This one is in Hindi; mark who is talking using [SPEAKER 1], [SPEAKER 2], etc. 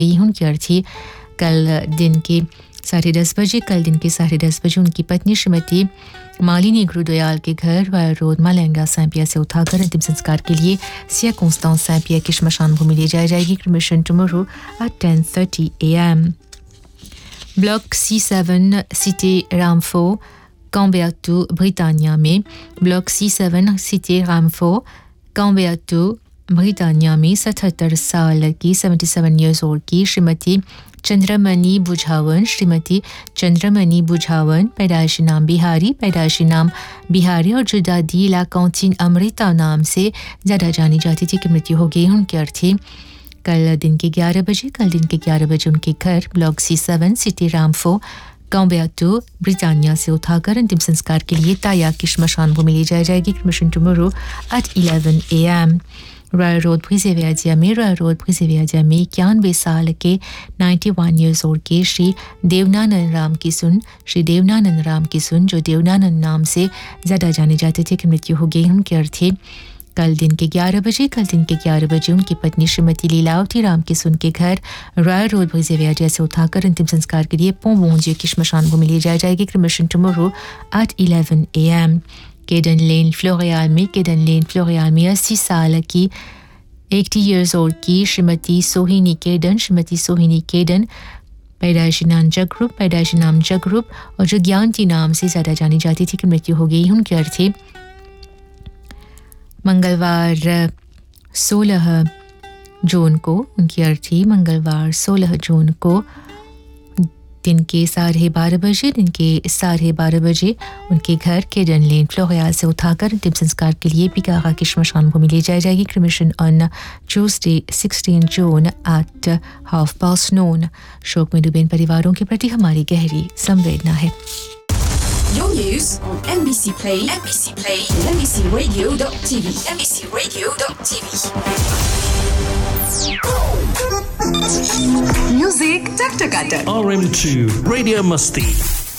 [SPEAKER 1] यही की अर्थी कल दिन के 10:30 बजे उनकी पत्नी श्रीमती मालिनी गुरुदयाल के घर वायर रोड मालेंगा सैंपिया से उठाकर अंतिम संस्कार के लिए सिया कॉन्स्टेंस सैंपिया की श्मशान भूमि ले जाई जाएगी. Cremation tomorrow at 10:30 a.m. Block C7 city रामफो Cambeato Britannia में block C7 city रामफो Cambeato Britannia में 77 साल की 77 years old की श्रीमती चंद्रमणि बुझावन पैदाइशी नाम बिहारी और जुदादी ला कौंचिन अमृता नाम से ज़्यादा जानी जाती थी कि मृत्यु हो गई. उनके अर्थी कल दिन के 11 बजे उनके घर block C7 city रामफो Cambeato Britannia से उठाकर अंतिम संस्कार के लिए ताया की श्मशान भूमि ले जाई जाएगी. Cremation tomorrow at 11 a.m. Royal road ब्रिजेवियाजिया में 91 साल के 91 years old के श्री देवनानंद राम किसुन जो देवनानंद नाम से ज़्यादा जाने जाते थे कि मृत्यु हो गई. उनके अर्थी कल दिन के 11 बजे उनकी पत्नी श्रीमती लीलावती राम किसुन के घर रॉयल रोड ब्रिजेवियाजिया से उठाकर अंतिम संस्कार के लिए पोंबोंजियो की श्मशान भूमि ले जाई जाएगी. Cremation tomorrow at 11 a.m. केडन लेन फ्लोरियाल में 80 साल की 80 years old की श्रीमती सोहिनी केडन पैदाइशी नाम जगरूप और जो ज्ञानती नाम से ज़्यादा जानी जाती थी कि मृत्यु हो गई. उनके अर्थी मंगलवार 16 जून को दिन के 12:30 बजे उनके घर के डनलेन फ्लोरियाल से उठाकर अंतिम संस्कार के लिए पिकारा की श्मशान भूमि ले जाई जाएगी. Cremation on Tuesday 16 June at 9:30. शोक में डूबे परिवारों के प्रति हमारी गहरी संवेदना है.
[SPEAKER 2] Your news on NBC Play, and NBCRadio.tv. Music Tak Tak Atak.
[SPEAKER 3] RM2 Radio Musti.